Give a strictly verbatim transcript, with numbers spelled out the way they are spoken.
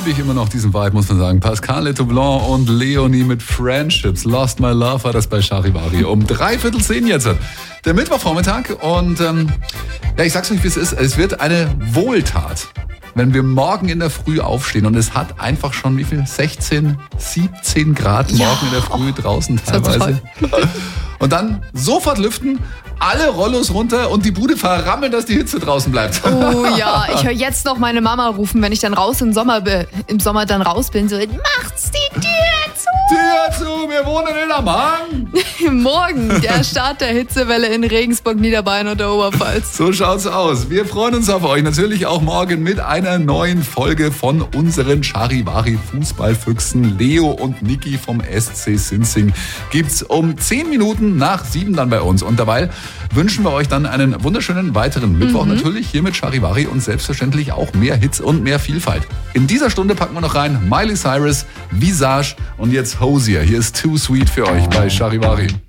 liebe ich immer noch diesen Vibe, muss man sagen. Pascal Letoublon und Leonie mit Friendships. Lost My Love war das bei Charivari. Um dreiviertel zehn jetzt. Der Mittwochvormittag. Und ähm, ja, ich sag's euch, wie es ist. Es wird eine Wohltat, wenn wir morgen in der Früh aufstehen. Und es hat einfach schon, wie viel? sechzehn, siebzehn Grad morgen ja, in der Früh oh, draußen teilweise. Und dann sofort lüften, alle Rollos runter und die Bude verrammeln, dass die Hitze draußen bleibt. Oh ja, ich höre jetzt noch meine Mama rufen, wenn ich dann raus im Sommer, be- im Sommer dann raus bin. So, macht's die Tür zu! Tür zu, wir wohnen in am Hang. Morgen, der Start der Hitzewelle in Regensburg, Niederbayern und der Oberpfalz. So schaut's aus. Wir freuen uns auf euch. Natürlich auch morgen mit einer neuen Folge von unseren Charivari Fußballfüchsen. Leo und Niki vom S C Sinzing gibt's um zehn Minuten nach sieben dann bei uns. Und dabei wünschen wir euch dann einen wunderschönen weiteren Mittwoch mhm. natürlich hier mit Charivari und selbstverständlich auch mehr Hits und mehr Vielfalt. In dieser Stunde packen wir noch rein Miley Cyrus, Visage und jetzt Hosier. Hier ist Too Sweet für euch bei Charivari.